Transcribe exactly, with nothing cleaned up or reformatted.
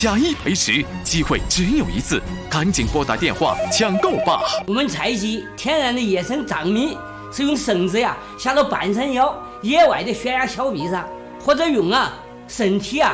假一赔十，机会只有一次，赶紧拨打电话抢购吧！ 我们菜系天然的野生藏米，是用绳子呀下到半山腰野外的悬崖峭壁上，或者用啊身体啊